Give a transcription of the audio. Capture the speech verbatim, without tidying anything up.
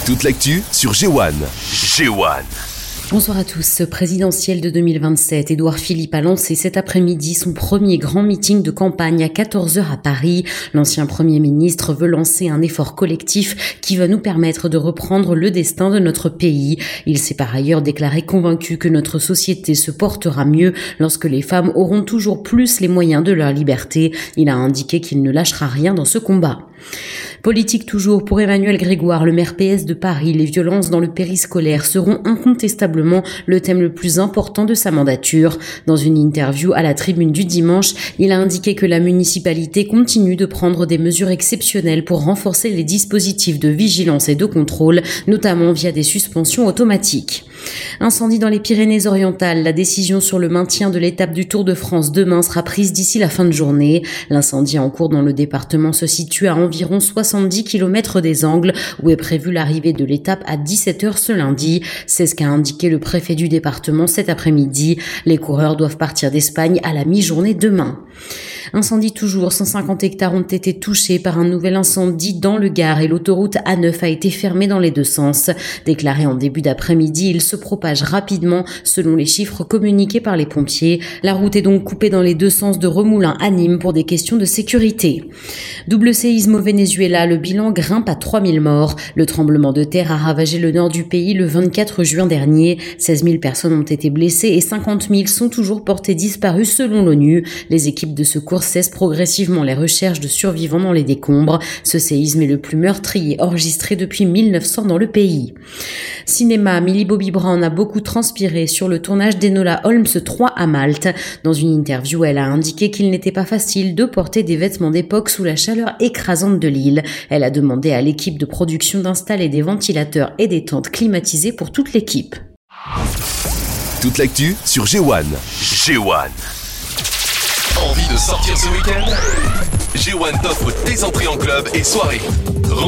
Toute l'actu sur G un. G un. Bonsoir à tous. Présidentielle de deux mille vingt-sept, Édouard Philippe a lancé cet après-midi son premier grand meeting de campagne à quatorze heures à Paris. L'ancien Premier ministre veut lancer un effort collectif qui va nous permettre de reprendre le destin de notre pays. Il s'est par ailleurs déclaré convaincu que notre société se portera mieux lorsque les femmes auront toujours plus les moyens de leur liberté. Il a indiqué qu'il ne lâchera rien dans ce combat. Politique toujours pour Emmanuel Grégoire, le maire P S de Paris. Les violences dans le périscolaire seront incontestablement le thème le plus important de sa mandature. Dans une interview à la Tribune du dimanche, il a indiqué que la municipalité continue de prendre des mesures exceptionnelles pour renforcer les dispositifs de vigilance et de contrôle, notamment via des suspensions automatiques. Incendie dans les Pyrénées-Orientales. La décision sur le maintien de l'étape du Tour de France demain sera prise d'ici la fin de journée. L'incendie en cours dans le département se situe à environ soixante-dix kilomètres des Angles, où est prévue l'arrivée de l'étape à dix-sept heures ce lundi. C'est ce qu'a indiqué le préfet du département cet après-midi. Les coureurs doivent partir d'Espagne à la mi-journée demain. Incendie toujours, cent cinquante hectares ont été touchés par un nouvel incendie dans le Gard et l'autoroute A neuf a été fermée dans les deux sens. Déclaré en début d'après-midi, il se propage rapidement selon les chiffres communiqués par les pompiers. La route est donc coupée dans les deux sens de Remoulins à Nîmes pour des questions de sécurité. Double séisme au Venezuela, le bilan grimpe à trois mille morts. Le tremblement de terre a ravagé le nord du pays le vingt-quatre juin dernier. seize mille personnes ont été blessées et cinquante mille sont toujours portées disparues selon l'ONU. Les équipes de secours cessent progressivement les recherches de survivants dans les décombres. Ce séisme est le plus meurtrier enregistré depuis mille neuf cents dans le pays. Cinéma, Millie Bobby Brown a beaucoup transpiré sur le tournage d'Enola Holmes trois à Malte. Dans une interview, elle a indiqué qu'il n'était pas facile de porter des vêtements d'époque sous la chaleur écrasante de l'île. Elle a demandé à l'équipe de production d'installer des ventilateurs et des tentes climatisées pour toute l'équipe. Toute l'actu sur G un. G un. Envie de sortir ce week-end? G un t'offre tes entrées en club et soirée.